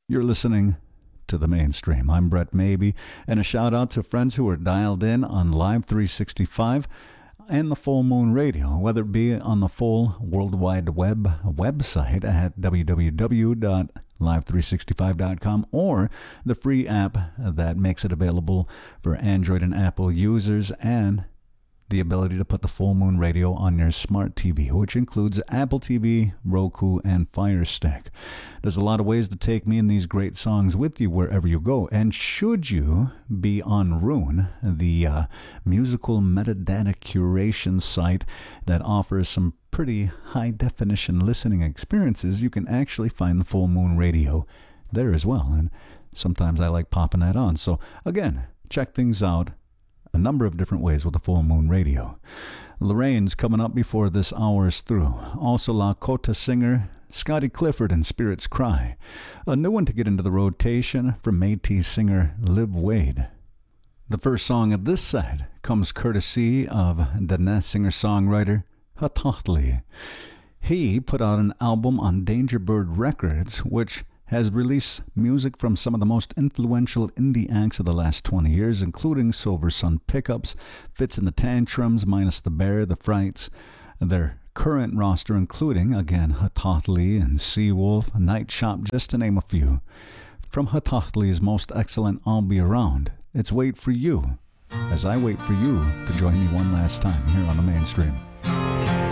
You're listening to the mainstream. I'm Brett Maybe, and a shout out to friends who are dialed in on Live 365 and the Full Moon Radio, whether it be on the full World Wide Web website at www.live365.com or the free app that makes it available for Android and Apple users, and the ability to put the Full Moon Radio on your smart TV, which includes Apple TV, Roku, and Fire Stick. There's a lot of ways to take me and these great songs with you wherever you go. And should you be on Roon, the musical metadata curation site that offers some pretty high-definition listening experiences, you can actually find the Full Moon Radio there as well. And sometimes I like popping that on. So again, check things out a number of different ways with the Full Moon Radio. Lorraine's coming up before this hour is through. Also Lakota singer Scotty Clifford and Spirits Cry. A new one to get into the rotation from Métis singer Liv Wade. The first song of this set comes courtesy of Dene singer-songwriter Hatahtli. He put out an album on Dangerbird Records, which has released music from some of the most influential indie acts of the last 20 years, including Silver Sun Pickups, Fits and the Tantrums, Minus the Bear, The Frights. Their current roster including, again, Hatahtli and Seawolf, Night Shop, just to name a few. From Hatahtli's most excellent I'll Be Around, it's Wait For You, as I wait for you to join me one last time here on the mainstream.